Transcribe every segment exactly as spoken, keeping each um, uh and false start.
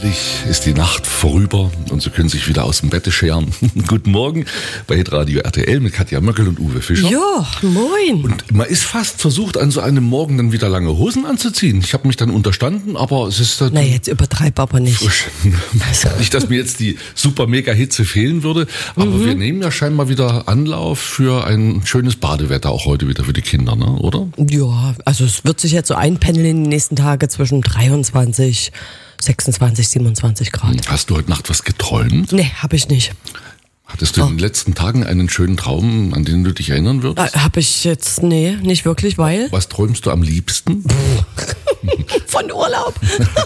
Endlich ist die Nacht vorüber und Sie können sich wieder aus dem Bett scheren. Guten Morgen bei Hitradio R T L mit Katja Möckel und Uwe Fischer. Ja, moin. Und man ist fast versucht, an so einem Morgen dann wieder lange Hosen anzuziehen. Ich habe mich dann unterstanden, aber es ist... Na, jetzt übertreib aber nicht. Nicht, dass mir jetzt die super mega Hitze fehlen würde, aber mhm. wir nehmen ja scheinbar wieder Anlauf für ein schönes Badewetter, auch heute wieder für die Kinder, ne? Oder? Ja, also es wird sich jetzt so einpendeln in den nächsten Tagen zwischen dreiundzwanzig, sechsundzwanzig, siebenundzwanzig Grad. Hast du heute Nacht was geträumt? Nee, habe ich nicht. Hattest du oh. in den letzten Tagen einen schönen Traum, an den du dich erinnern würdest? Äh, habe ich jetzt, nee, nicht wirklich, weil... Was träumst du am liebsten? Von Urlaub.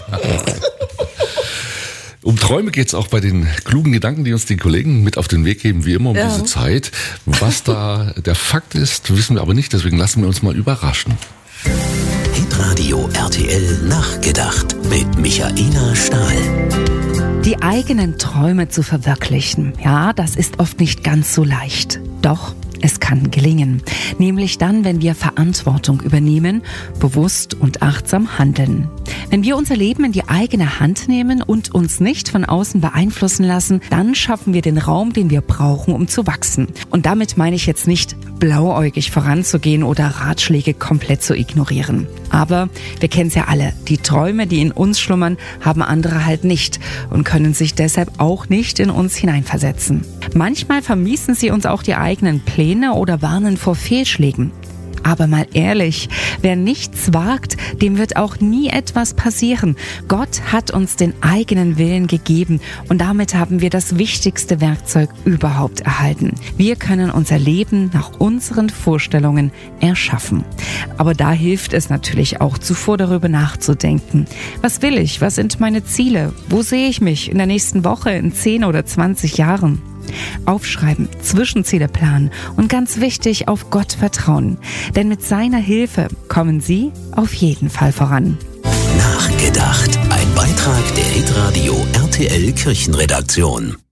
Um Träume geht's auch bei den klugen Gedanken, die uns die Kollegen mit auf den Weg geben, wie immer um ja. diese Zeit. Was da der Fakt ist, wissen wir aber nicht, deswegen lassen wir uns mal überraschen. Hitradio R T L Nachgedacht mit Michaela Stahl. Die eigenen Träume zu verwirklichen, ja, das ist oft nicht ganz so leicht. Doch es kann gelingen. Nämlich dann, wenn wir Verantwortung übernehmen, bewusst und achtsam handeln. Wenn wir unser Leben in die eigene Hand nehmen und uns nicht von außen beeinflussen lassen, dann schaffen wir den Raum, den wir brauchen, um zu wachsen. Und damit meine ich jetzt nicht, blauäugig voranzugehen oder Ratschläge komplett zu ignorieren. Aber wir kennen es ja alle. Die Träume, die in uns schlummern, haben andere halt nicht und können sich deshalb auch nicht in uns hineinversetzen. Manchmal vermiesen sie uns auch die eigenen Pläne oder warnen vor Fehlschlägen. Aber mal ehrlich, wer nichts wagt, dem wird auch nie etwas passieren. Gott hat uns den eigenen Willen gegeben und damit haben wir das wichtigste Werkzeug überhaupt erhalten. Wir können unser Leben nach unseren Vorstellungen erschaffen. Aber da hilft es natürlich auch, zuvor darüber nachzudenken. Was will ich? Was sind meine Ziele? Wo sehe ich mich in der nächsten Woche, in zehn oder zwanzig Jahren? Aufschreiben, Zwischenziele planen und ganz wichtig, auf Gott vertrauen. Denn mit seiner Hilfe kommen Sie auf jeden Fall voran. Nachgedacht. Ein Beitrag der Hitradio R T L Kirchenredaktion.